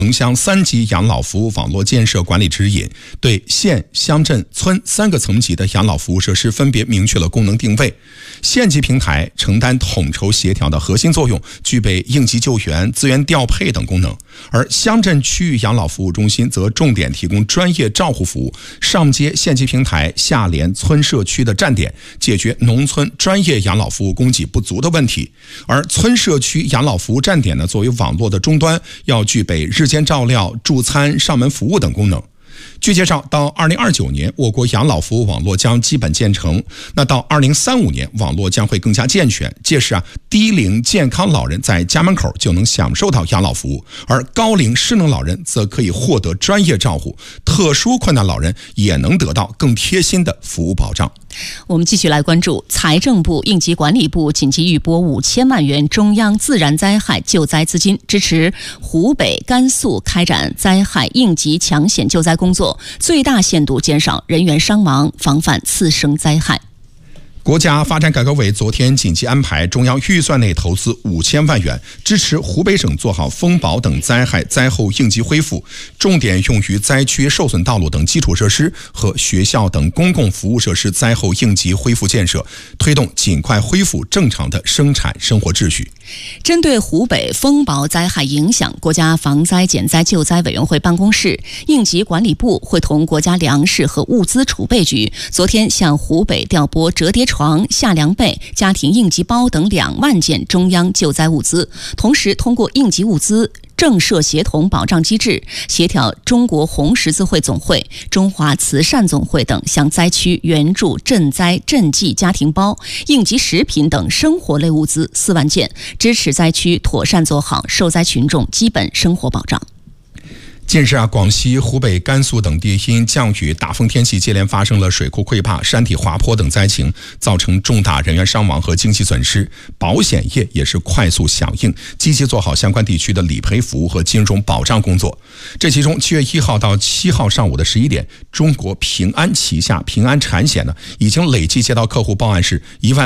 城乡3级养老服务网络建设管理指引，对县、乡镇、村3个层级的养老服务设施分别明确了功能定位。县级平台承担统筹协调的核心作用，具备应急救援、资源调配等功能；而乡镇区域养老服务中心则重点提供专业照护服务，上接县级平台，下连村社区的站点，解决农村专业养老服务供给不足的问题。而村社区养老服务站点呢，作为网络的终端，要具备日间照料、助餐、上门服务等功能。据介绍，到2029年，我国养老服务网络将基本建成。那到2035年，网络将会更加健全。届时低龄健康老人在家门口就能享受到养老服务，而高龄失能老人则可以获得专业照护，特殊困难老人也能得到更贴心的服务保障。 我们继续来关注财政部、应急管理部紧急预拨5000万元中央自然灾害救灾资金，支持湖北、甘肃开展灾害应急抢险救灾工作，最大限度减少人员伤亡，防范次生灾害。 国家发展改革委昨天紧急安排中央预算内投资5000万元，支持湖北省做好风暴等灾害灾后应急恢复，重点用于灾区受损道路等基础设施和学校等公共服务设施灾后应急恢复建设，推动尽快恢复正常的生产生活秩序。 针对湖北风暴灾害影响，国家防灾减灾救灾委员会办公室、应急管理部会同国家粮食和物资储备局昨天向湖北调拨折叠床、夏凉被、家庭应急包等2万件中央救灾物资，同时通过应急物资政社协同保障机制，协调中国红十字会总会、中华慈善总会等向灾区援助赈灾赈济家庭包、应急食品等生活类物资4万件，支持灾区妥善做好受灾群众基本生活保障。 近日广西、湖北、甘肃等地因降雨、大风天气接连发生了水库溃坝、山体滑坡等灾情，造成重大人员伤亡和经济损失。保险业也是快速响应，积极做好相关地区的理赔服务和金融保障工作。这其中7月1号到7号上午的11点，中国平安旗下平安产险已经累计接到客户报案是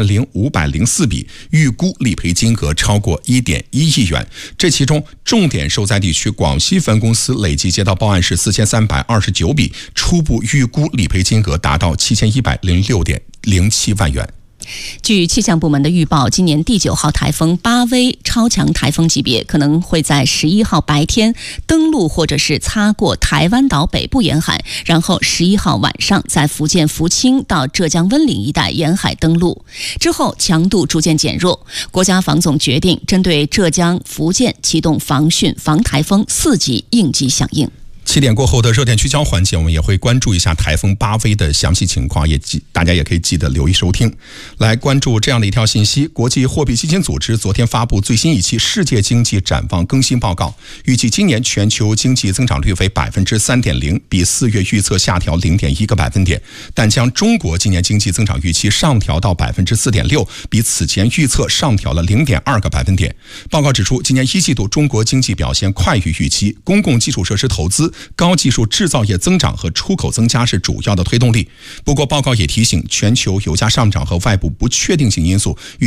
10504笔，预估理赔金额超过1.1亿元。这其中重点受灾地区广西分公司累计接到报案是4329笔，初步预估理赔金额达到7106.07万元。 据气象部门的预报，今年第9号台风巴威超强台风级别可能会在11号白天登陆或者是擦过台湾岛北部沿海，然后11号晚上在福建福清到浙江温岭一带沿海登陆，之后强度逐渐减弱。国家防总决定针对浙江、福建启动防汛防台风4级应急响应。 7点过后的热点聚焦环节，我们也会关注一下台风巴威的详细情况，大家也可以记得留意收听。来关注这样的一条信息：国际货币基金组织昨天发布最新一期世界经济展望更新报告，预计今年全球经济增长率为 3.0%， 比4月预测下调 0.1个百分点，但将中国今年经济增长预期上调到 4.6%， 比此前预测上调了 0.2个百分点。报告指出，今年1季度中国经济表现快于预期，公共基础设施投资、高技术制造业增长和出口增加是主要的推动力。不过报告也提醒，全球油价上涨和外部不确定性因素